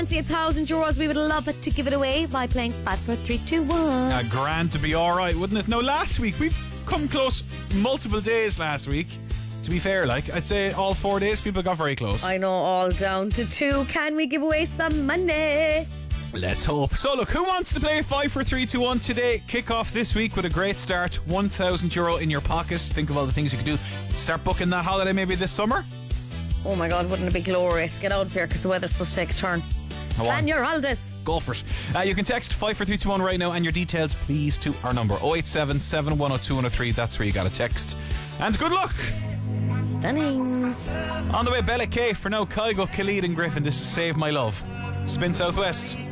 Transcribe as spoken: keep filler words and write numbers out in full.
fancy a thousand euros, we would love it to give it away by playing five, four, three, two, one. A grand to be alright, wouldn't it? No, last week, we've come close multiple days last week. To be fair, like, I'd say all four days people got very close. I know, all down to two. Can we give away some money? Let's hope. So look, who wants to play five, four, three, two, one today? Kick off this week with a great start. one thousand euro in your pockets. Think of all the things you could do. Start booking that holiday maybe this summer. Oh my God, wouldn't it be glorious? Get out of here because the weather's supposed to take a turn. Plan your holidays. Go for it. Uh, you can text five four three two one right now and your details please to our number oh eight seven, seven one oh, two one oh three. That's where you got a text. And good luck. Stunning. On the way, Bella K. For now, Kygo, Khalid and Griffin. This is Save My Love. Spin Southwest.